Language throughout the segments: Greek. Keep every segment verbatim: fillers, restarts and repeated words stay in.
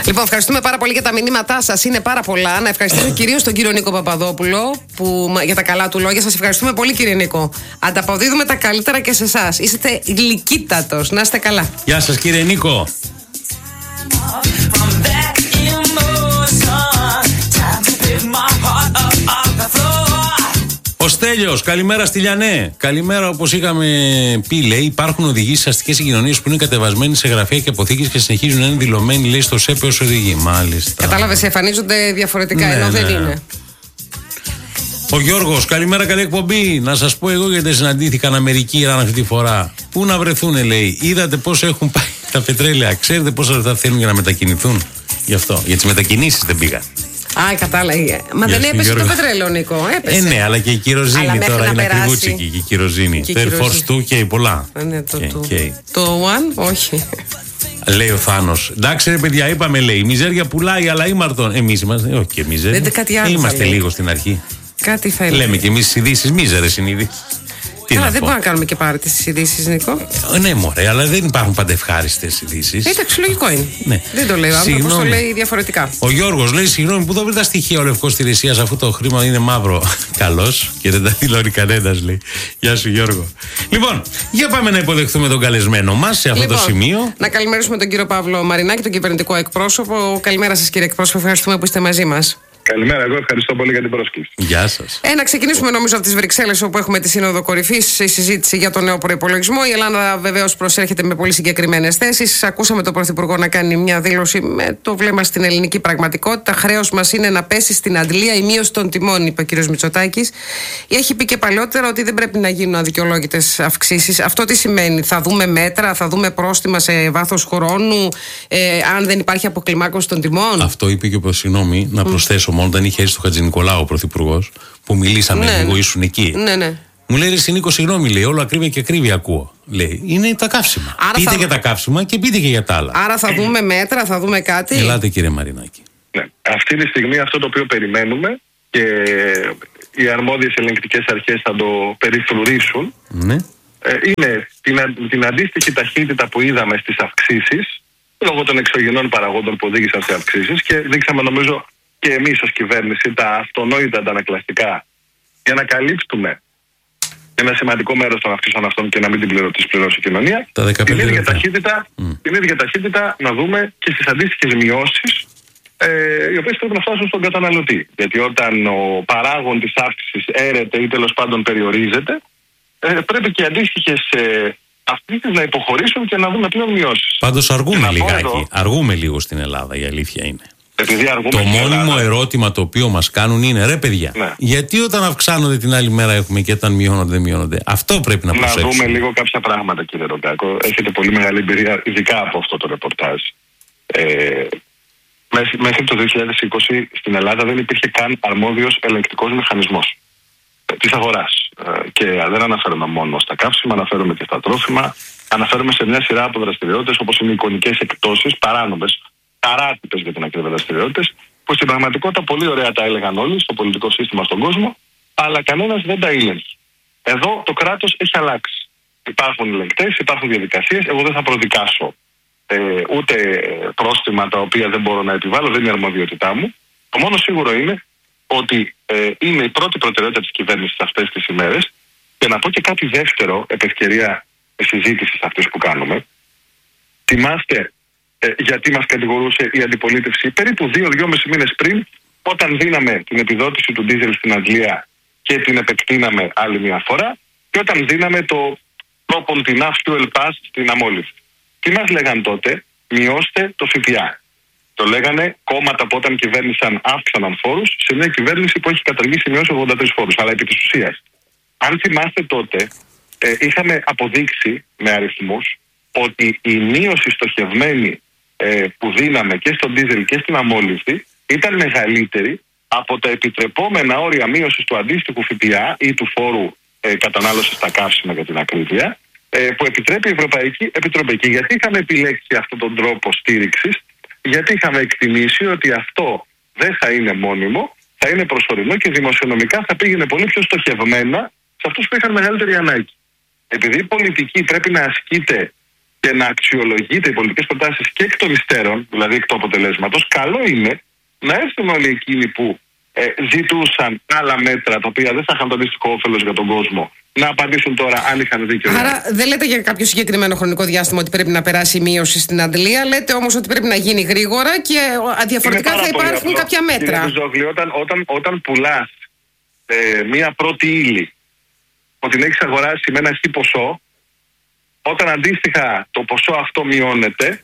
Λοιπόν, ευχαριστούμε πάρα πολύ για τα μηνύματά σας. Είναι πάρα πολλά. Να ευχαριστήσω κυρίως τον κύριο Νίκο Παπαδόπουλο που, για τα καλά του λόγια. Σας ευχαριστούμε πολύ, κύριε Νίκο. Ανταποδίδουμε τα καλύτερα και σε εσάς. Είστε γλυκύτατος. Να είστε καλά. Γεια σας, κύριε Νίκο. Ο Στέλιος, καλημέρα στη Λιανέ. Καλημέρα, όπως είχαμε πει, λέει, υπάρχουν οδηγοί στις αστικές συγκοινωνίες που είναι κατεβασμένοι σε γραφεία και αποθήκες και συνεχίζουν να είναι δηλωμένοι, λέει, στο ΣΕΠ ως οδηγοί. Μάλιστα. Κατάλαβες, εμφανίζονται διαφορετικά, ναι, ενώ ναι, δεν είναι. Ο Γιώργος, καλημέρα, καλή εκπομπή. Να σας πω εγώ γιατί συναντήθηκαν Αμερική Ιράν αυτή τη φορά. Πού να βρεθούνε, λέει. Είδατε πώς έχουν πάει τα πετρέλαια. Ξέρετε πόσα λεφτά θέλουν για να μετακινηθούν. Γι' αυτό. Για τις μετακινήσεις δεν πήγαν. Α, κατάλαβε. Μα δεν έπεσε Γιώργο. Το πετρέλαιο, Νίκο. Έπεσε. Ε, ναι, αλλά και η κυροζήνη τώρα είναι ακριβούτσικη. Και η κυροζήνη. Το Air Force two και πολλά. Ναι, το two. Το One, όχι. Λέει ο Θάνος. Εντάξει, ρε παιδιά, είπαμε, λέει. Η μιζέρια πουλάει, αλλά ήμαρτον. Εμείς είμαστε. Όχι και μιζέρια. Δεν κάτι άλλο. Είμαστε λίγο στην αρχή. Κάτι θα έλεγε. Λέμε και εμείς τις ειδήσεις, μίζερες είναι ειδήσεις. Καλά, δεν μπορούμε να κάνουμε και πάρτι στις ειδήσεις, Νίκο. Ε, ναι, μωρέ, αλλά δεν υπάρχουν πάντα ευχάριστες ειδήσεις. Εντάξει, λογικό είναι. Ναι. Δεν το λέει ο άνθρωπος, το λέει διαφορετικά. Ο Γιώργος λέει: συγγνώμη, πού θα βρει τα στοιχεία ο Λευκός Τηρησίας αφού το χρήμα είναι μαύρο. Καλός και δεν τα δηλώνει κανένας, λέει. Γεια σου, Γιώργο. Λοιπόν, για πάμε να υποδεχθούμε τον καλεσμένο μας σε αυτό λοιπόν, το σημείο. Να καλημερίσουμε τον κύριο Παύλο Μαρινάκη, τον κυβερνητικό εκπρόσωπο. Καλημέρα σας, κύριε εκπρόσωπο. Ευχαριστούμε που είστε μαζί μας. Καλημέρα, εγώ ευχαριστώ πολύ για την πρόσκληση. Γεια σας. Ε, να ξεκινήσουμε νομίζω από τις Βρυξέλλες, όπου έχουμε τη Σύνοδο Κορυφής, η συζήτηση για τον νέο προϋπολογισμό. Η Ελλάδα βεβαίως προσέρχεται με πολύ συγκεκριμένες θέσεις. Ακούσαμε τον Πρωθυπουργό να κάνει μια δήλωση με το βλέμμα στην ελληνική πραγματικότητα. Χρέος μας είναι να πέσει στην αντλία η μείωση των τιμών, είπε ο κ. Μητσοτάκης. Έχει πει και παλιότερα ότι δεν πρέπει να γίνουν αδικαιολόγητες αυξήσεις. Αυτό τι σημαίνει? Θα δούμε μέτρα, θα δούμε πρόστιμα σε βάθος χρόνου, ε, αν δεν υπάρχει αποκλιμάκωση των τιμών? Αυτό είπε και ο συγγνώμη, να προσθέσω. Μόνο όταν είχε έρθει στο Χατζηνικολάου ο Πρωθυπουργός, που μιλήσαμε ναι, λίγο, ναι. ήσουν εκεί. Ναι, ναι. Μου λέει: Ρε Νίκο, συγγνώμη, λέει, όλο ακρίβεια και ακρίβεια ακούω. Λέει: είναι τα καύσιμα. Άρα πείτε θα... για τα καύσιμα και πείτε και για τα άλλα. Άρα θα δούμε μέτρα, θα δούμε κάτι. Ελάτε, κύριε Μαρινάκη. Ναι. Αυτή τη στιγμή αυτό το οποίο περιμένουμε και οι αρμόδιες ελεγκτικές αρχές θα το περιφρουρήσουν, ναι. είναι την, την αντίστοιχη ταχύτητα που είδαμε στις αυξήσεις λόγω των εξωγενών παραγόντων που οδήγησαν σε αυξήσεις και δείξαμε, νομίζω, και εμείς ως κυβέρνηση τα αυτονόητα αντανακλαστικά για να καλύψουμε ένα σημαντικό μέρος των αυξήσεων αυτών και να μην την πληρώσει, πληρώσει η κοινωνία. Την ίδια, ταχύτητα, mm. την ίδια ταχύτητα να δούμε και στις αντίστοιχες μειώσεις, ε, οι οποίες πρέπει να φτάσουν στον καταναλωτή. Γιατί όταν ο παράγων της αύξησης έρεται ή τέλος πάντων περιορίζεται, ε, πρέπει και οι αντίστοιχες ε, αυξήσεις να υποχωρήσουν και να δούμε πλέον μειώσεις. Πάντως αργούμε λιγάκι. Εδώ, αργούμε λίγο στην Ελλάδα, η αλήθεια είναι. Το μόνιμο Ελλάδα. ερώτημα το οποίο μας κάνουν είναι: ρε παιδιά, ναι. γιατί όταν αυξάνονται την άλλη μέρα έχουμε και όταν μειώνονται δεν μειώνονται? Αυτό πρέπει να προσέξουμε. Να δούμε λίγο κάποια πράγματα, κύριε Ρογκάκο. Έχετε πολύ μεγάλη εμπειρία, ειδικά από αυτό το ρεπορτάζ. Ε, μέχρι το δύο χιλιάδες είκοσι στην Ελλάδα δεν υπήρχε καν αρμόδιος ελεγκτικός μηχανισμός της αγοράς. Ε, και δεν αναφέρομαι μόνο στα καύσιμα, αναφέρομαι και στα τρόφιμα. Αναφέρομαι σε μια σειρά από δραστηριότητες όπως είναι οι εικονικές εκπτώσεις, παράνομες, παράτυπες για την ακρίβεια δραστηριότητες, που στην πραγματικότητα πολύ ωραία τα έλεγαν όλοι στο πολιτικό σύστημα στον κόσμο, αλλά κανένας δεν τα ήλεγχε. Εδώ το κράτος έχει αλλάξει. Υπάρχουν ελεγκτές, υπάρχουν διαδικασίες. Εγώ δεν θα προδικάσω ε, ούτε πρόστιμα τα οποία δεν μπορώ να επιβάλλω, δεν είναι η αρμοδιότητά μου. Το μόνο σίγουρο είναι ότι ε, είναι η πρώτη προτεραιότητα της κυβέρνησης αυτές τις ημέρες. Και να πω και κάτι δεύτερο, επ' ευκαιρία συζήτησης αυτής που κάνουμε. Θυμάστε ε, γιατί μας κατηγορούσε η αντιπολίτευση περίπου δύο-δυόμισι μήνες πριν, όταν δίναμε την επιδότηση του ντίζελ στην Αγγλία και την επεκτείναμε άλλη μια φορά, και όταν δίναμε το τρόπον την fuel pass στην αμόλυβη. Τι μας λέγαν τότε? Μειώστε το ΦΠΑ. Το λέγανε κόμματα που όταν κυβέρνησαν αύξαναν φόρους, σε μια κυβέρνηση που έχει καταργήσει μειώσει ογδόντα τρεις φόρους. Αλλά επί της ουσίας, αν θυμάστε τότε, ε, είχαμε αποδείξει με αριθμούς ότι η μείωση στοχευμένη ε, που δίναμε και στον ντίζελ και στην αμόλυβη ήταν μεγαλύτερη από τα επιτρεπόμενα όρια μείωσης του αντίστοιχου ΦΠΑ ή του φόρου ε, κατανάλωσης στα καύσιμα για την ακρίβεια, ε, που επιτρέπει η Ευρωπαϊκή Επιτροπή. Και γιατί είχαμε επιλέξει αυτόν τον τρόπο στήριξης? Γιατί είχαμε εκτιμήσει ότι αυτό δεν θα είναι μόνιμο, θα είναι προσωρινό και δημοσιονομικά θα πήγαινε πολύ πιο στοχευμένα σε αυτούς που είχαν μεγαλύτερη ανάγκη. Επειδή η πολιτική πρέπει να ασκείται και να αξιολογείται οι πολιτικές προτάσεις και εκ των υστέρων, δηλαδή εκ του αποτελέσματος, καλό είναι να έρθουν όλοι εκείνοι που ε, ζητούσαν άλλα μέτρα τα οποία δεν θα είχαν το αντίστοιχο όφελος για τον κόσμο να απαντήσουν τώρα αν είχαν δίκιο. Άρα δεν λέτε για κάποιο συγκεκριμένο χρονικό διάστημα ότι πρέπει να περάσει η μείωση στην αντλία, λέτε όμως ότι πρέπει να γίνει γρήγορα και διαφορετικά θα υπάρχουν κάποια μέτρα. Κύριε όταν, όταν, όταν πουλάς ε, μία πρώτη ύλη που την έχεις αγοράσει με ένα χι ποσό, όταν αντίστοιχα το ποσό αυτό μειώνεται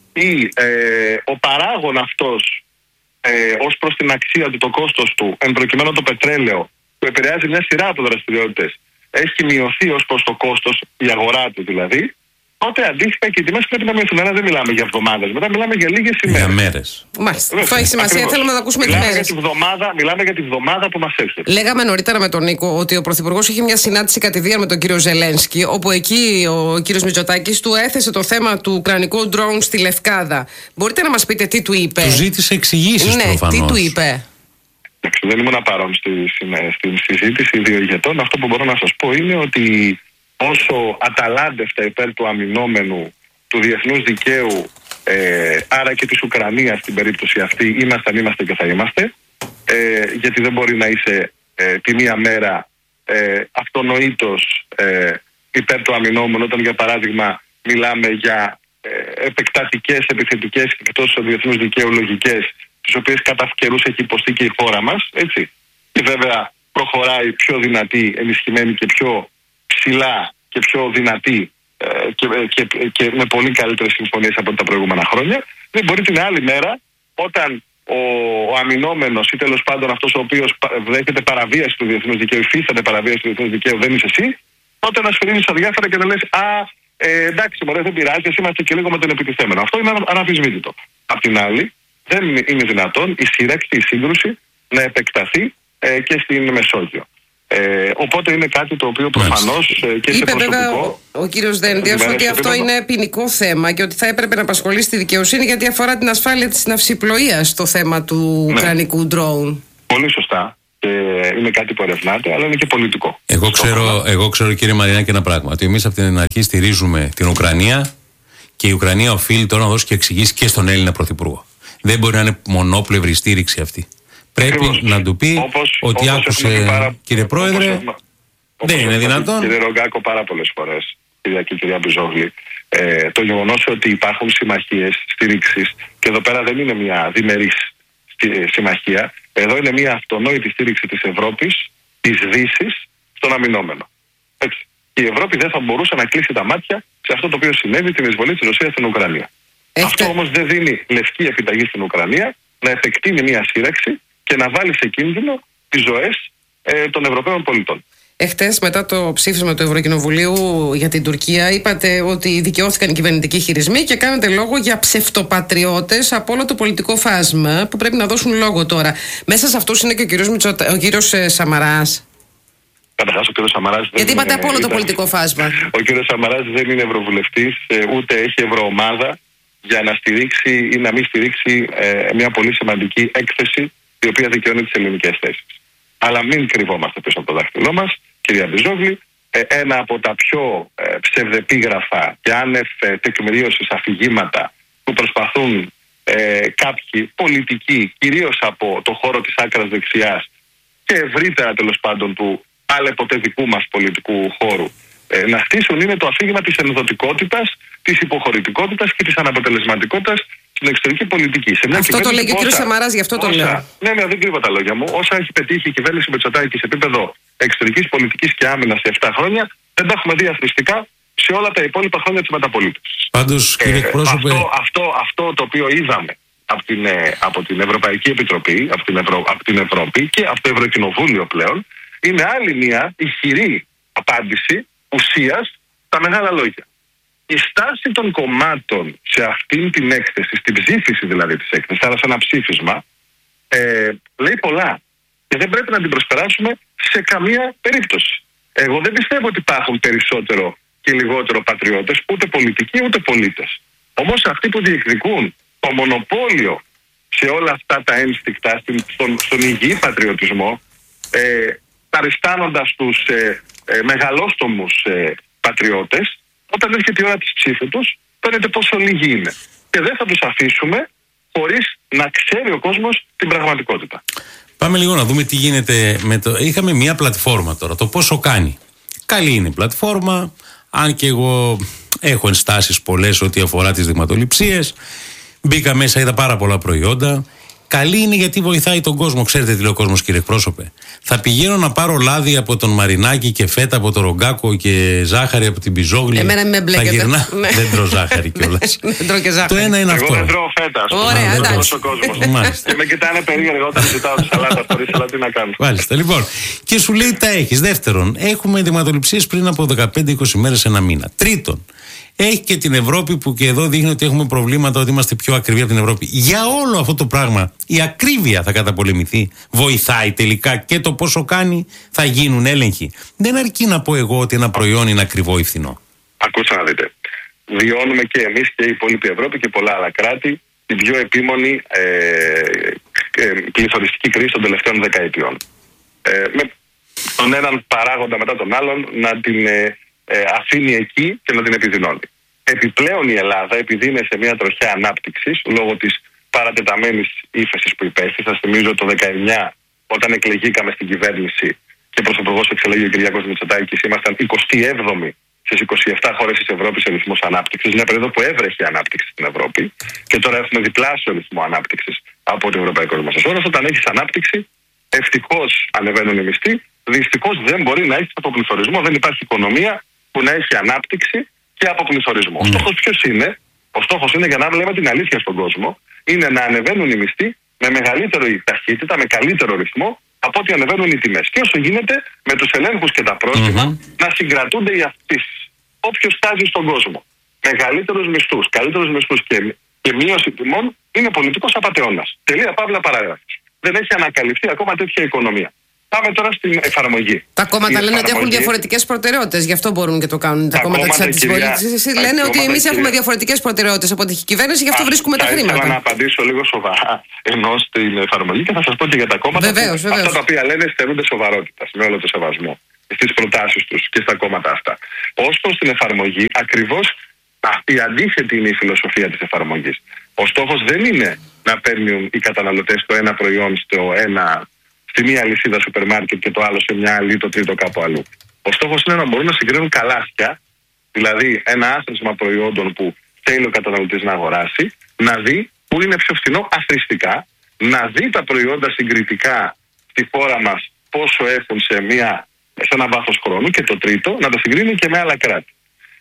ή ε, ο παράγων αυτός ε, ως προς την αξία του, το κόστος του, εν προκειμένου το πετρέλαιο, που επηρεάζει μια σειρά από δραστηριότητες, έχει μειωθεί ως προς το κόστος, η αγορά του δηλαδή, τότε αντίστοιχα και οι τιμές πρέπει να μειωθούν. Άρα δεν μιλάμε για εβδομάδες, μετά μιλάμε για λίγες ημέρες. Για μέρες. Μάλιστα. Αυτό έχει σημασία. Ακριβώς. Θέλουμε να το ακούσουμε μιλάμε και μέρες. Για τη βδομάδα, μιλάμε για τη βδομάδα που μας έρχεται. Λέγαμε νωρίτερα με τον Νίκο ότι ο Πρωθυπουργός είχε μια συνάντηση κατηδίαν με τον κύριο Ζελένσκι, όπου εκεί ο κύριος Μητσοτάκης του έθεσε το θέμα του ουκρανικού ντρόουν στη Λευκάδα. Μπορείτε να μας πείτε τι του είπε? Του ζήτησε εξηγήσεις ναι, προφανώς. Τι του είπε? Δεν ήμουν παρόν στη, στην συζήτηση δύο ηγετών. Αυτό που μπορώ να σας πω είναι ότι όσο αταλάντευτα υπέρ του αμυνόμενου, του διεθνούς δικαίου, ε, άρα και της Ουκρανίας στην περίπτωση αυτή, ήμασταν, είμαστε και θα είμαστε, ε, γιατί δεν μπορεί να είσαι ε, τη μία μέρα ε, αυτονοήτως ε, υπέρ του αμυνόμενου, όταν για παράδειγμα μιλάμε για ε, επεκτατικές, επιθετικές και εκτός του διεθνούς δικαίου λογικές, τις οποίες κατά καιρούς έχει υποστεί και η χώρα μας, έτσι. Και βέβαια προχωράει πιο δυνατή, ενισχυμένη και πιο ψηλά και πιο δυνατή ε, και, και, και με πολύ καλύτερες συμφωνίες από τα προηγούμενα χρόνια. Δεν μπορεί την άλλη μέρα, όταν ο, ο αμυνόμενος ή τέλος πάντων αυτός ο οποίος δέχεται παραβίαση του διεθνούς δικαίου, υφίσταται παραβίαση του διεθνούς δικαίου, δεν είσαι εσύ, τότε να σφυρίζεις αδιάφορα και να λες «Α, ε, εντάξει, μωρέ, δεν πειράζει, εσύ είμαστε και λίγο με τον επιτιθέμενο». Αυτό είναι αναμφισβήτητο. Απ' την άλλη, δεν είναι δυνατόν η σύραξη, η σύγκρουση να επεκταθεί ε, και στην Μεσόγειο. Ε, οπότε είναι κάτι το οποίο προφανώς ε, και σε είπε προσωπικό... βέβαια ο, ο κύριος Δένδιας ότι αυτό επίπεδο είναι ποινικό θέμα και ότι θα έπρεπε να απασχολεί στη δικαιοσύνη γιατί αφορά την ασφάλεια της ναυσιπλοείας το θέμα του ναι. ουκρανικού ντρόουν. Πολύ σωστά. Και είναι κάτι που ερευνάται, αλλά είναι και πολιτικό. Εγώ ξέρω, εγώ ξέρω κύριε Μαρινάκη ένα πράγμα. Ότι εμείς από την αρχή στηρίζουμε την Ουκρανία και η Ουκρανία οφείλει τώρα να δώσει και εξηγήσει και στον Έλληνα Πρωθυπουργό. Δεν μπορεί να είναι μονόπλευρη στήριξη αυτή. Πρέπει Ακριβώς. να του πει όπως, ότι όπως άκουσε, πάρα, κύριε Πρόεδρε, όπως, δεν είναι δυνατόν. Κύριε Ρογκάκο, πάρα πολλές φορές, κυρία και κυρία Μπιζόγλη, ε, το γεγονός ότι υπάρχουν συμμαχίες στήριξης, και εδώ πέρα δεν είναι μια διμερής συμμαχία, εδώ είναι μια αυτονόητη στήριξη της Ευρώπης, της Δύσης, στον αμυνόμενο. Έτσι. Η Ευρώπη δεν θα μπορούσε να κλείσει τα μάτια σε αυτό το οποίο συνέβη, την εισβολή της Ρωσίας στην Ουκρανία. Έχετε... Αυτό όμως δεν δίνει λευκή επιταγή στην Ουκρανία να επεκτείνει μια σύραξη και να βάλει σε κίνδυνο τις ζωές ε, των Ευρωπαίων πολιτών. Εχθές, μετά το ψήφισμα του Ευρωκοινοβουλίου για την Τουρκία, είπατε ότι δικαιώθηκαν οι κυβερνητικοί χειρισμοί και κάνετε λόγο για ψευτοπατριώτες από όλο το πολιτικό φάσμα που πρέπει να δώσουν λόγο τώρα. Μέσα σε αυτούς είναι και ο κύριος, Μητσοτα... ο κύριος ε, Σαμαράς. Καταρχάς, ο κύριος Σαμαράς δεν Γιατί είπατε είναι, από όλο το ήταν... πολιτικό φάσμα. Ο κύριος Σαμαράς δεν είναι ευρωβουλευτής, ούτε έχει ευρωομάδα για να στηρίξει ή να μην στηρίξει ε, μια πολύ σημαντική έκθεση η οποία δικαιώνει τις ελληνικές θέσεις. Αλλά μην κρυβόμαστε πίσω από το δάχτυλό μας, κυρία Μπιζόγλη. Ε, ένα από τα πιο ε, ψευδεπίγραφα και άνευ ε, τεκμηρίωσης αφηγήματα που προσπαθούν ε, κάποιοι πολιτικοί, κυρίως από το χώρο της άκρας δεξιάς και ευρύτερα τέλος πάντων του άλλεποτέ δικού μας πολιτικού χώρου, ε, να στήσουν είναι το αφήγημα της ενδοτικότητας, της υποχωρητικότητας και της αναποτελεσματικότητας στην εξωτερική πολιτική. Σε μια αυτό το λέει και ο κ. Σαμαράς, γι' αυτό το λέω. Ναι, ναι, δεν κρύβω τα λόγια μου. Όσα έχει πετύχει η κυβέρνηση Μητσοτάκη σε επίπεδο εξωτερικής πολιτικής και άμυνας σε επτά χρόνια, δεν τα έχουμε δει αθροιστικά σε όλα τα υπόλοιπα χρόνια της μεταπολίτευσης. Πάντως, κύριε εκπρόσωπε. Αυτό, αυτό, αυτό το οποίο είδαμε από την, από την Ευρωπαϊκή Επιτροπή, από την, Ευρω, από την Ευρώπη και από το Ευρωκοινοβούλιο πλέον, είναι άλλη μια ισχυρή απάντηση ουσίας στα μεγάλα λόγια. Η στάση των κομμάτων σε αυτήν την έκθεση, στην ψήφιση δηλαδή της έκθεσης, άρα σε ένα ψήφισμα, ε, λέει πολλά. Και δεν πρέπει να την προσπεράσουμε σε καμία περίπτωση. Εγώ δεν πιστεύω ότι υπάρχουν περισσότερο και λιγότερο πατριώτες, ούτε πολιτικοί ούτε πολίτες. Όμως αυτοί που διεκδικούν το μονοπόλιο σε όλα αυτά τα ένστικτα, στον, στον υγιή πατριωτισμό, ε, παριστάνοντας τους ε, ε, μεγαλόστομους ε, πατριώτες, όταν έρχεται η ώρα της ψήφου τους, φαίνεται πόσο λίγοι είναι. Και δεν θα τους αφήσουμε χωρίς να ξέρει ο κόσμος την πραγματικότητα. Πάμε λίγο να δούμε τι γίνεται με το... Είχαμε μια πλατφόρμα τώρα, το πόσο κάνει. Καλή είναι η πλατφόρμα, αν και εγώ έχω ενστάσεις πολλές ό,τι αφορά τις δειγματοληψίες. Μπήκα μέσα, είδα πάρα πολλά προϊόντα. Καλή είναι γιατί βοηθάει τον κόσμο. Ξέρετε τι λέει ο κόσμος, κύριε εκπρόσωπε? Θα πηγαίνω να πάρω λάδι από τον Μαρινάκη και φέτα από τον Ρογκάκο και ζάχαρη από την Πιζόγλη. Εμένα με μπλέκεται. Θα γυρνά. Δεν τρώω ζάχαρη κιόλας. Δεν τρώω και ζάχαρη. Το ένα είναι εγώ αυτό. Εγώ δεν τρώω φέτα. Ωραία, εντάξει. Και με κοιτάνε περίεργα όταν ζητάω τη σαλάτα χωρίς σαλάτα, τι να κάνω. Μάλιστα. Λοιπόν, και σου λέει τα έχεις. Δεύτερον, έχουμε δειγματοληψίες πριν από δεκαπέντε είκοσι μέρες, ένα μήνα. Τρίτον, έχει και την Ευρώπη που και εδώ δείχνει ότι έχουμε προβλήματα, ότι είμαστε πιο ακριβοί από την Ευρώπη. Για όλο αυτό το πράγμα η ακρίβεια θα καταπολεμηθεί. Βοηθάει τελικά και το πόσο κάνει, θα γίνουν έλεγχοι. Δεν αρκεί να πω εγώ ότι ένα προϊόν είναι ακριβό ή φθηνό. Ακούστε να δείτε. Βιώνουμε και εμείς και η υπόλοιπη Ευρώπη και πολλά άλλα κράτη την πιο επίμονη ε, ε, πληθωριστική κρίση των τελευταίων δεκαετιών. Ε, με τον έναν παράγοντα μετά τον άλλον να την ε, ε, αφήνει εκεί και να την επιδεινώνει. Επιπλέον η Ελλάδα, επειδή είναι σε μια τροχιά ανάπτυξης λόγω της παρατεταμένης ύφεσης που υπέστη, σας θυμίζω το δεκαεννιά όταν εκλεγήκαμε στην κυβέρνηση και πρωθυπουργός εξελέγει ο Κυριάκος Μητσοτάκης, ήμασταν εικοστή έβδομη στις είκοσι επτά χώρες της Ευρώπης σε ρυθμός ανάπτυξης, μια περίοδο που έβρεχε ανάπτυξη στην Ευρώπη και τώρα έχουμε διπλάσιο ρυθμό ανάπτυξης από το Ευρωπαϊκό Μέσο Όρος. Όταν έχεις ανάπτυξη, ευτυχώς ανεβαίνουν οι μισθοί, δυστυχώς δεν μπορεί να έχεις αποπληθωρισμό. Δεν υπάρχει οικονομία που να έχει ανάπτυξη και αποπληθωρισμό. Mm. Ο στόχος ποιος είναι? Ο στόχος είναι, για να λέμε την αλήθεια στον κόσμο, είναι να ανεβαίνουν οι μισθοί με μεγαλύτερη ταχύτητα, με καλύτερο ρυθμό από ό,τι ανεβαίνουν οι τιμές. Και όσο γίνεται με τους ελέγχους και τα πρόστιμα mm-hmm. να συγκρατούνται οι αυξήσεις. Όποιος στάζει στον κόσμο μεγαλύτερους μισθούς, καλύτερους μισθούς και, και μείωση τιμών είναι πολιτικός απατεώνας. Τελεία, παύλα, παράγραφος. Δεν έχει ανακαλυφθεί ακόμα τέτοια οικονομία. Πάμε τώρα στην εφαρμογή. Τα κόμματα λένε εφαρμογή... ότι έχουν διαφορετικές προτεραιότητες, γι' αυτό μπορούν και το κάνουν. Τα, τα κόμματα, κόμματα της αντιπολίτευσης λένε ότι εμείς κυρία... έχουμε διαφορετικές προτεραιότητες από την κυβέρνηση, γι' αυτό Α, βρίσκουμε τα χρήματα. Θέλω να απαντήσω λίγο σοβαρά ενώ στην εφαρμογή και θα σας πω και για τα κόμματα. Βεβαίως, που, βεβαίως. Αυτά τα οποία λένε στερούνται σοβαρότητα, με όλο το σεβασμό στις προτάσεις τους και στα κόμματα αυτά. Ως προς την εφαρμογή, ακριβώς αυτή αντίθετη είναι η φιλοσοφία της εφαρμογής. Ο στόχος δεν είναι να παίρνουν οι καταναλωτές το ένα προϊόν στο ένα. Στη μία αλυσίδα σούπερ μάρκετ και το άλλο σε μια άλλη, το τρίτο κάπου αλλού. Ο στόχος είναι να μπορούν να συγκρίνουν καλάθια, δηλαδή ένα άθροισμα προϊόντων που θέλει ο καταναλωτής να αγοράσει, να δει που είναι πιο φθηνό αθροιστικά, να δει τα προϊόντα συγκριτικά στη χώρα μας πόσο έχουν σε, μια, σε ένα βάθος χρόνου και το τρίτο να τα συγκρίνει και με άλλα κράτη.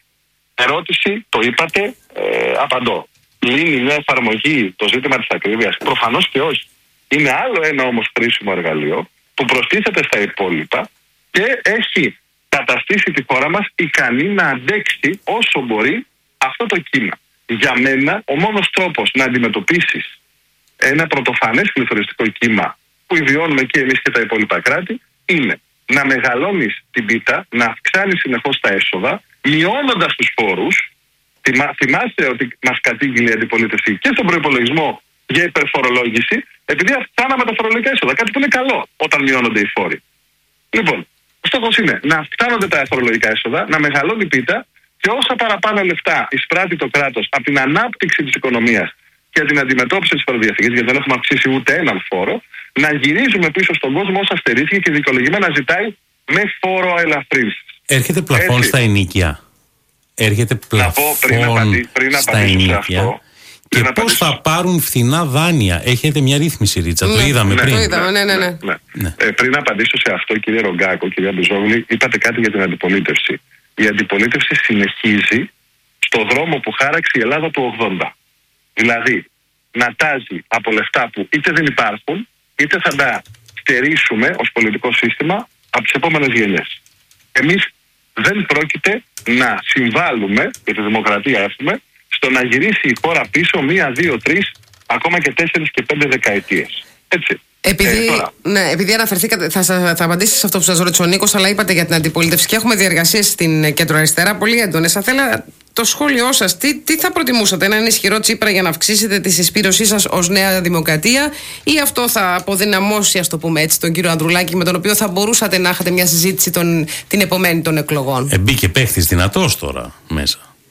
Ερώτηση, το είπατε, ε, απαντώ. Λύνει μια εφαρμογή το ζήτημα της ακρίβειας? Προφανώς και όχι. Είναι άλλο ένα όμως χρήσιμο εργαλείο που προστίθεται στα υπόλοιπα και έχει καταστήσει τη χώρα μας ικανή να αντέξει όσο μπορεί αυτό το κύμα. Για μένα ο μόνος τρόπος να αντιμετωπίσεις ένα πρωτοφανές πληθωριστικό κύμα που βιώνουμε και εμείς και τα υπόλοιπα κράτη είναι να μεγαλώνεις την πίτα, να αυξάνεις συνεχώς τα έσοδα, μειώνοντας τους φόρους. Θυμά, θυμάστε ότι μας κατήγγειλε η αντιπολίτευση και στον προϋπολογισμό για υπερφορολόγηση, επειδή αυξάναμε τα φορολογικά έσοδα. Κάτι που είναι καλό όταν μειώνονται οι φόροι. Λοιπόν, ο στόχος είναι να αυξάνονται τα φορολογικά έσοδα, να μεγαλώνει η πίτα και όσα παραπάνω λεφτά εισπράττει το κράτος από την ανάπτυξη της οικονομίας και την αντιμετώπιση της φοροδιαφυγής, γιατί δεν έχουμε αυξήσει ούτε έναν φόρο, να γυρίζουμε πίσω στον κόσμο όσα στερήθηκε και δικαιολογημένα ζητάει με φόρο ελαφρύνσεις. Έρχεται πλαφόν στα ενοίκια. Έρχεται πλαφόν πριν απαντή, πριν στα ενοίκια. Και πώς θα πάρουν φθηνά δάνεια? Έχετε μια ρύθμιση, Ρίτσα, ναι, το είδαμε ναι, πριν. Το είδαμε, ναι, ναι, ναι. ναι. ναι. Ε, πριν απαντήσω σε αυτό, κύριε Ρογκάκο, κυρία Μπιζόγλη, είπατε κάτι για την αντιπολίτευση. Η αντιπολίτευση συνεχίζει στο δρόμο που χάραξε η Ελλάδα του ογδόντα. Δηλαδή, να τάζει από λεφτά που είτε δεν υπάρχουν, είτε θα τα στερήσουμε ως πολιτικό σύστημα από τις επόμενες γενιές. Εμείς δεν πρόκειται να συμβάλλουμε, για τη δημοκρατία έχουμε, στο να γυρίσει η χώρα πίσω μία, δύο, τρεις, ακόμα και τέσσερις και πέντε δεκαετίες. Έτσι. Επειδή, ε, τώρα. ναι, επειδή αναφερθήκατε, θα, θα, θα απαντήσετε σε αυτό που σας ρώτησε ο Νίκος, αλλά είπατε για την αντιπολίτευση και έχουμε διεργασίες στην κέντρο-αριστερά πολύ έντονες. Θα θέλα το σχόλιο σας, τι, τι θα προτιμούσατε, έναν ισχυρό Τσίπρα για να αυξήσετε τη συσπήρωσή σας ως Νέα Δημοκρατία, ή αυτό θα αποδυναμώσει, ας το πούμε έτσι, τον κύριο Ανδρουλάκη, με τον οποίο θα μπορούσατε να έχετε μια συζήτηση τον, την επομένη των εκλογών? Ε, μπήκε παίχτης δυνατός τώρα μέσα.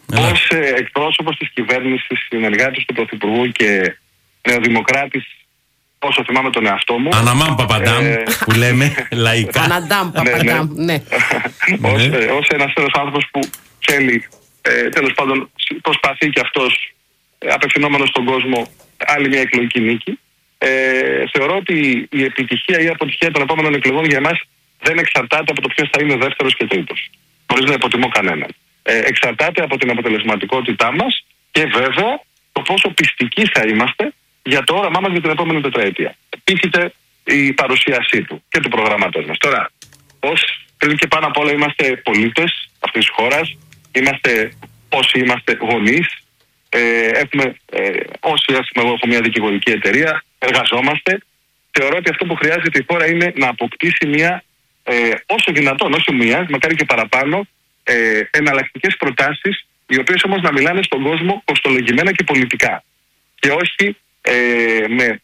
ως ε, εκπρόσωπος της κυβέρνησης, συνεργάτης του Πρωθυπουργού και νεοδημοκράτης, όσο θυμάμαι τον εαυτό μου. Αναμάμ Παπαντάμ, ε, που λέμε λαϊκά. Αναντάμ Παπαντάμ, ναι. Ως, ε, ως ένας τέλος άνθρωπος που θέλει, ε, τέλος πάντων, προσπαθεί και αυτός, ε, απευθυνόμενος στον κόσμο, άλλη μια εκλογική νίκη. Ε, θεωρώ ότι η επιτυχία ή η αποτυχία των επόμενων εκλογών για εμάς δεν εξαρτάται από το ποιος θα είναι δεύτερος και τρίτος. Χωρίς να υποτιμώ κανέναν. Ε, εξαρτάται από την αποτελεσματικότητά μας και βέβαια το πόσο πιστικοί θα είμαστε για το όραμά μας για την επόμενη τετραετία. Πείθεται η παρουσίασή του και του προγράμματός μας. Τώρα, ως πριν και πάνω απ' όλα είμαστε πολίτες αυτής της χώρας, είμαστε όσοι είμαστε γονείς, ε, έχουμε, ε, όσοι έχουμε, εγώ έχω μια δικηγορική εταιρεία, εργαζόμαστε. Θεωρώ ότι αυτό που χρειάζεται η χώρα είναι να αποκτήσει μια, ε, όσο δυνατόν, όσο μία, μακάρι και παραπάνω, ε, εναλλακτικές προτάσεις, οι οποίες όμως να μιλάνε στον κόσμο κοστολογημένα και πολιτικά. Και όχι ε, με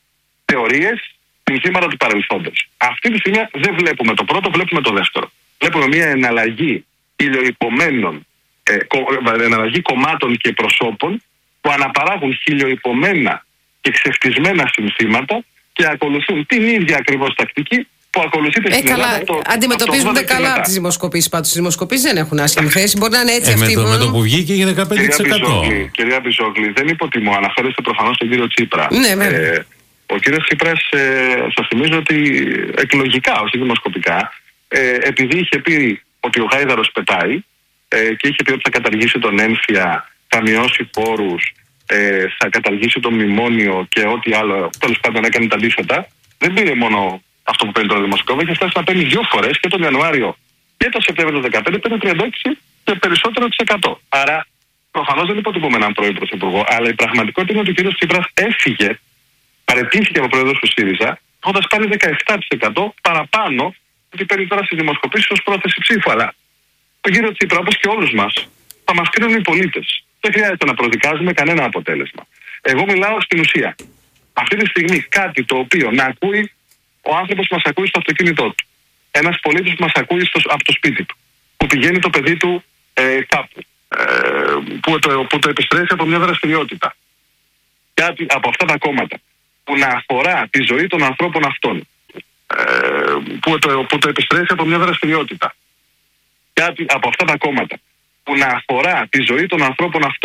θεωρίες συνθήματα του παρελθόντος. Αυτή τη στιγμή δεν βλέπουμε το πρώτο, βλέπουμε το δεύτερο. Βλέπουμε μια εναλλαγή χιλιοϊπωμένων, ε, κο, εναλλαγή κομμάτων και προσώπων που αναπαράγουν χιλιοϊπωμένα και ξεφτισμένα συνθήματα και ακολουθούν την ίδια ακριβώς τακτική που ακολουθείται στην ε, καλά, Ελλάδα. Το, αντιμετωπίζονται το καλά τις δημοσκοπήσεις πάντως. Οι δημοσκοπήσεις δεν έχουν άσχημη θέση. Μπορεί να είναι έτσι ε, αυτή. Με το, με το που βγήκε για δεκαπέντε τοις εκατό. Κυρία Μπιζόγλη, δεν υποτιμώ. Αναφέρεστε προφανώς τον κύριο Τσίπρα. Ναι, βέβαια. Ε, ο κύριος Τσίπρας, ε, σας θυμίζω ότι εκλογικά, όχι δημοσκοπικά, ε, επειδή είχε πει ότι ο Γάιδαρος πετάει ε, και είχε πει ότι θα καταργήσει τον έμφυα, θα μειώσει φόρους, ε, θα καταργήσει το μνημόνιο και ό,τι άλλο, τέλος πάντων έκανε τα αντίθετα, δεν πήρε μόνο αυτό που παίρνει το δημοσκόπημα, είχε φτάσει να παίρνει δύο φορές και τον Ιανουάριο και τον Σεπτέμβριο του δύο χιλιάδες δεκαπέντε παίρνει τριάντα έξι και περισσότερο της εκατό. Άρα, προφανώς δεν υποτιμούμε έναν πρώην πρωθυπουργό, αλλά η πραγματικότητα είναι ότι ο κύριος Τσίπρας έφυγε, παραιτήθηκε από πρόεδρος του ΣΥΡΙΖΑ, έχοντας πάρει δεκαεπτά τοις εκατό παραπάνω ότι παίρνει τώρα στις δημοσκοπήσεις ως πρόθεση ψήφου. Αλλά ο κύριος Τσίπρα, όπως και όλους μας, θα μας κρίνουν οι πολίτες. Δεν χρειάζεται να προδικάζουμε κανένα αποτέλεσμα. Εγώ μιλάω στην ουσία. Αυτή τη στιγμή κάτι το οποίο να ακούει ο άνθρωπος που μας ακούει στο αυτοκίνητό του. Ένας πολίτης που μας ακούει στο, από το σπίτι του. Που πηγαίνει το παιδί του ε, κάπου. Ε, που, το, που το επιστρέφει από μια δραστηριότητα. Κάτι από αυτά τα κόμματα που να αφορά τη ζωή των ανθρώπων αυτών. Ε, που, το, που το επιστρέφει από μια δραστηριότητα. Κάτι από αυτά τα κόμματα που να αφορά τη ζωή των ανθρώπων αυτών.